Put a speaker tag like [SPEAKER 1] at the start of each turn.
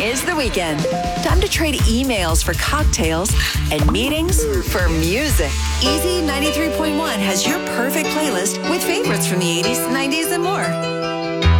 [SPEAKER 1] is the weekend. Time to trade emails for cocktails and meetings for music. Easy 93.1 has your perfect playlist with favorites from the 80s, 90s, and more.